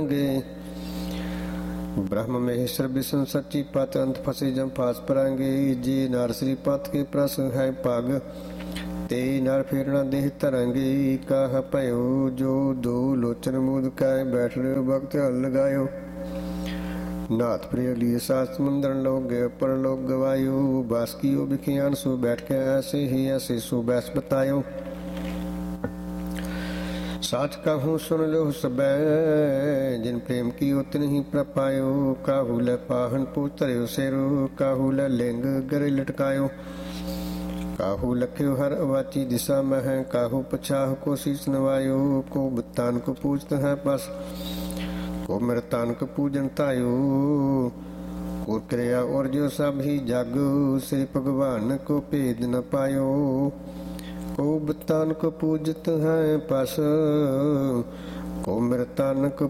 ब्रह्म महेश्वर विष्णु सच्ची पत अंत फसे जम फास परांगे। जे नर श्री पत के प्रसंग है पग ते नर फेरना देह तरंगे। काह पयो जो दो लोचन मूद काय बैठने भक्त हल लगायो। नाथ प्रिय लिए सात मंदर लोग गए पर लोग गवायो। बासकियो बिखियान सो बैठ के ऐसे ही ऐसे सो बैस बतायो। साच कहूँ सुन लो सबै जिन प्रेम की उतन ही प्रपायो। काहू ल पाहन पुतर्यो सेरो काहू ल लिंग गरे लटकायो। काहू लख्यो हर अवाची दिशा में है काहू पछाह को शीस नवायो। को बुतान को पूजत है बस को मृतान को पूजन तायो। को क्रिया और जो सब ही जग से भगवान को भेद न पायो। को बुतान को पूजत है पस को मृतान को